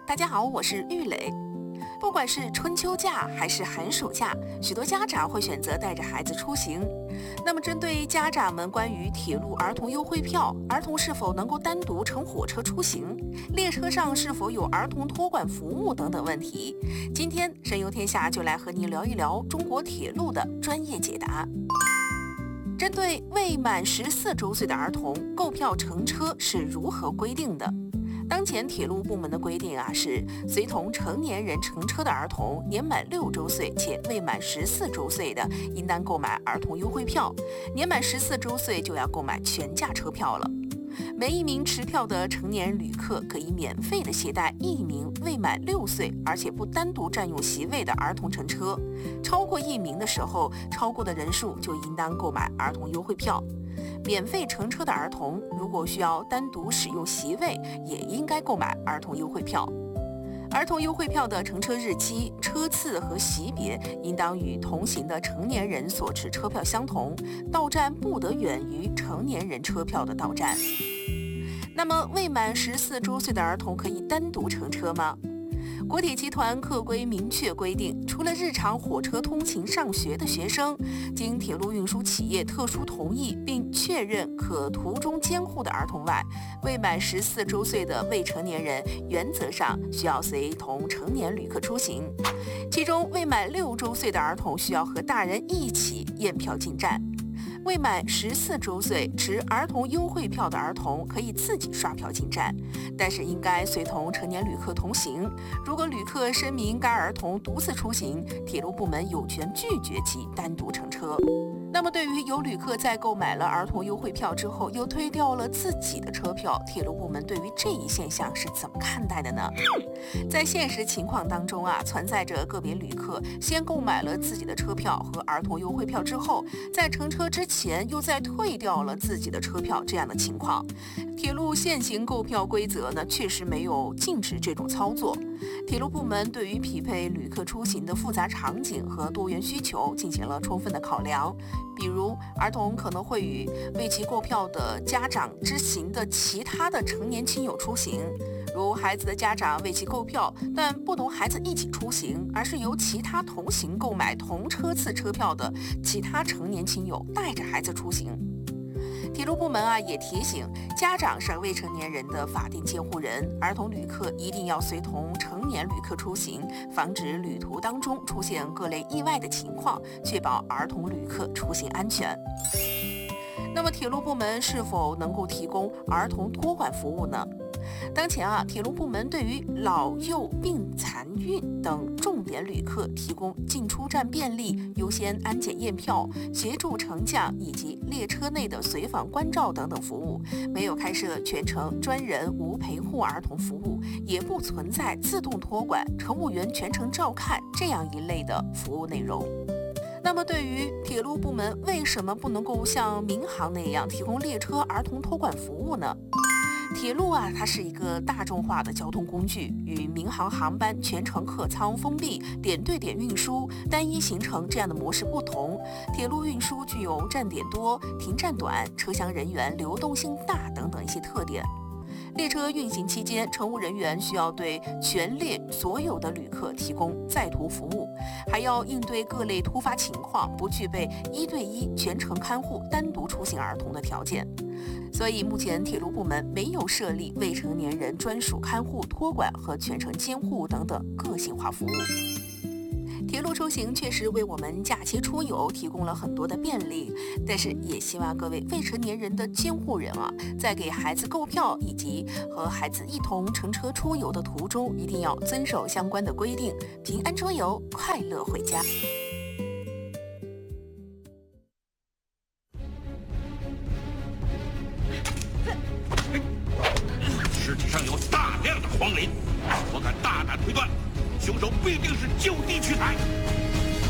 大家好，我是玉磊。不管是春秋假还是寒暑假，许多家长会选择带着孩子出行。那么，针对家长们关于铁路儿童优惠票，儿童是否能够单独乘火车出行，列车上是否有儿童托管服务等等问题，今天神游天下就来和您聊一聊中国铁路的专业解答。针对未满14周岁的儿童，购票乘车是如何规定的？当前铁路部门的规定是随同成年人乘车的儿童年满6周岁且未满14周岁的，应当购买儿童优惠票；年满14周岁就要购买全价车票了。每一名持票的成年旅客可以免费的携带1名未满6岁而且不单独占用席位的儿童乘车，超过1名的时候，超过的人数就应当购买儿童优惠票。免费乘车的儿童如果需要单独使用席位，也应该购买儿童优惠票。儿童优惠票的乘车日期、车次和级别应当与同行的成年人所持车票相同，到站不得远于成年人车票的到站。那么，未满14周岁的儿童可以单独乘车吗？国铁集团客规明确规定，除了日常火车通勤上学的学生，经铁路运输企业特殊同意并确认可途中监护的儿童外，未满14周岁的未成年人原则上需要随同成年旅客出行。其中，未满6周岁的儿童需要和大人一起验票进站。未满14周岁持儿童优惠票的儿童可以自己刷票进站，但是应该随同成年旅客同行。如果旅客声明该儿童独自出行，铁路部门有权拒绝其单独乘车。那么，对于有旅客在购买了儿童优惠票之后又退掉了自己的车票，铁路部门对于这一现象是怎么看待的呢？在现实情况当中存在着个别旅客先购买了自己的车票和儿童优惠票之后，在乘车之前又再退掉了自己的车票这样的情况。铁路现行购票规则呢，确实没有禁止这种操作。铁路部门对于匹配旅客出行的复杂场景和多元需求进行了充分的考量，比如儿童可能会与为其购票的家长之行的其他的成年亲友出行，如孩子的家长为其购票，但不同孩子一起出行，而是由其他同行购买同车次车票的其他成年亲友带着孩子出行。铁路部门也提醒家长是未成年人的法定监护人，儿童旅客一定要随同成年旅客出行，防止旅途当中出现各类意外的情况，确保儿童旅客出行安全。那么，铁路部门是否能够提供儿童托管服务呢？当前铁路部门对于老幼病残孕等重点旅客提供进出站便利、优先安检验票、协助乘降以及列车内的随访关照等等服务，没有开设全程专人无陪护儿童服务，也不存在自动托管、乘务员全程照看这样一类的服务内容。那么，对于铁路部门为什么不能够像民航那样提供列车儿童托管服务呢？铁路它是一个大众化的交通工具，与民航航班全程客舱封闭、点对点运输、单一行程这样的模式不同。铁路运输具有站点多、停站短、车厢人员流动性大等等一些特点。列车运行期间，乘务人员需要对全列所有的旅客提供在途服务，还要应对各类突发情况，不具备1对1全程看护单独出行儿童的条件。所以，目前铁路部门没有设立未成年人专属看护、托管和全程监护等等个性化服务。铁路出行确实为我们假期出游提供了很多的便利，但是也希望各位未成年人的监护人在给孩子购票以及和孩子一同乘车出游的途中，一定要遵守相关的规定，平安出游，快乐回家。 尸体上有大量的黄磷，我敢大胆推断，凶手必定是就地取材。